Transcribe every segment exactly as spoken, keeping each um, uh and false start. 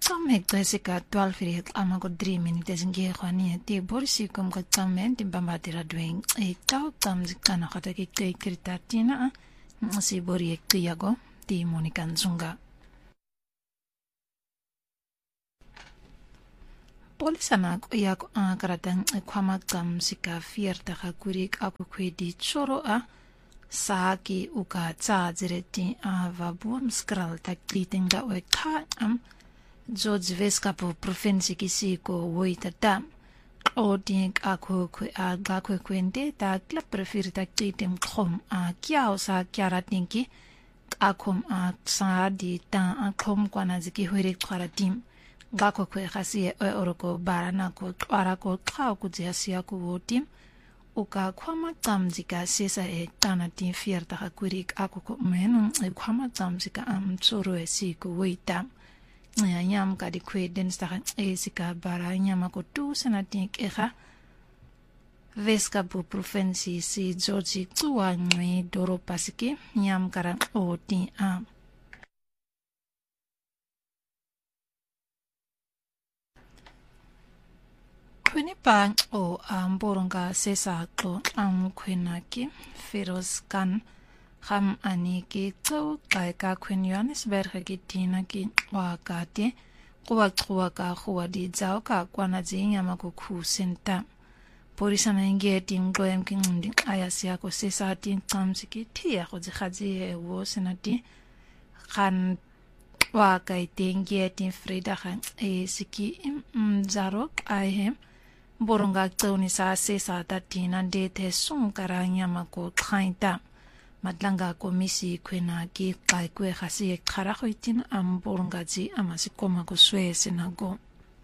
Tsamek Jessica twelve rik ama ko three minutes nge khani ti borisi kom ka tsamen tim pambatira doing e tau tam zikana khata ki te kritatina si bori ek tiago ti Monica Nzunga. Polisana yak karatang kwama tam sika fierta kurik aku kwedi choro a saaki uka tsa zireti a vabuam skral tak titinga we ka am George Veskapo provinsi kisi ko woita tam o dink ako kwe a gakwe kwende ta klap preferi tak titim kom a kiao sa kiara tinki akom a sa di ta a kom kwana ziki hwere kwara tim gakwe kwe khasi e oroko barana ko kwara ko kao kujiasia ko wotim uka kwama tamzika sesa e tana tin fierta hakurik ako ko menu e kwama tamzika am tsoro e si ko woita ya nyam ka di kwe den sta e sika bara nyama ko tu sana tin ekha Veskapo provinsi si Georgi tuwa ngwe doro pasiki nyam kara o tin a Kwenye pa o amboronga sesa ko am kwenaki Feroz Khan ham aniki to kai ka kwen Johannesburg ki tina ki wakati kuwa kuwa ka kuwa di zao ka kwana zinga makuku senta polisa na inge tingo em kingundi ayasia ko sesa tin tamsiki tia ko zikhazi e wo senati Khan waka itinge tin Frida Khan e siki mzaro aihem boronga toni sa sesa tatina de te sun karanya mako thaita madlanga komisi kwena ki kai kwe khasi ek khara khoitin am boronga ji amasi koma ko swe senago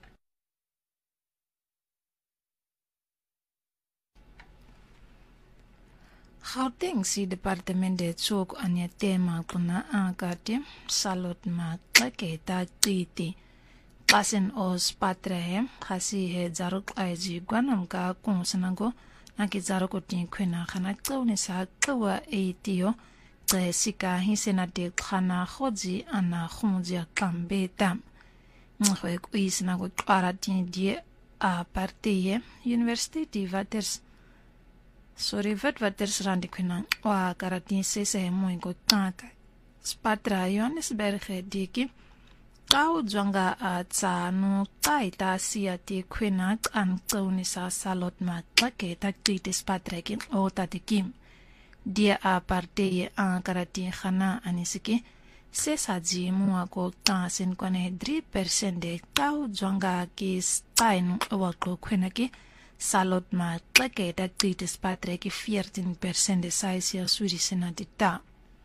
Gauteng si departement de tsok anya tema kuna akate salot ma klaketa titi Kasen os patrehe khasi he zaruk aiji gwanam ka kunsanago naki zaruko tin kwena khana tsaune sa tsawa eitio tse sika hisena de khana khoji ana khumjia kambeta ngwe kuisna go twara tin die a partie university di waters sorry vat waters randi kwena wa karatin sese mo go tanka spatra Johannesburg diki Tau zwanga a tsanu taita siati kwena an tsauni sa salot ma tlake takti spatreki o tatikim. Dia a parte ye an karati khana anisiki se saji mua ko tansin kwane three percent de tau zwanga ki stainu awako kwena ki salot ma tlake takti spatreki fourteen percent de saisia suri senatita.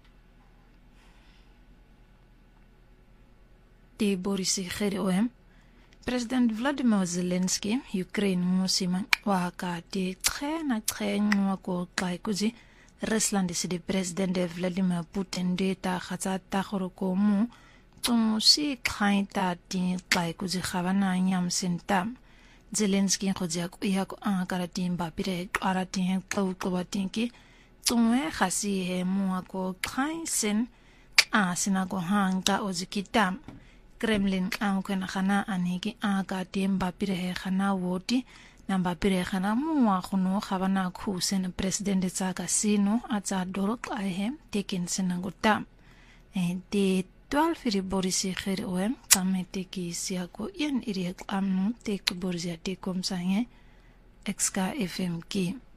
Ti Boris Gerem, President Vladimir Zelensky, Ukraine musima waka ti trena trena ko kai kuzi Rusland si di President Vladimir Putin de ta khatsa ta khoroko mu ton si khaita ti kai kuzi khawana nyam sentam Zelensky khojia ko ya ko an karatin ba pire aratin ko ko batinki ton e khasi he mu ko khai sen a sinago hanga ozikitam Kremlin ang kwena khana aniki aga temba pire khana woti namba pire khana muwa khuno khabana khu sen president tsaka sino acha dorok ahem tekin senangota e de twelve ri borisi khere oem tamete ki siako yen iri am tek borisi te kom sange xk fm ki